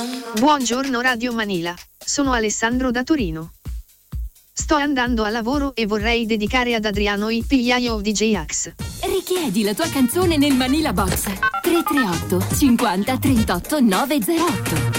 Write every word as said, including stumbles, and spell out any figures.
Buongiorno Radio Manila, sono Alessandro da Torino. Sto andando a lavoro e vorrei dedicare ad Adriano il pigliaio di J-Ax. Richiedi la tua canzone nel Manila Box tre tre otto cinquanta trentotto nove zero otto.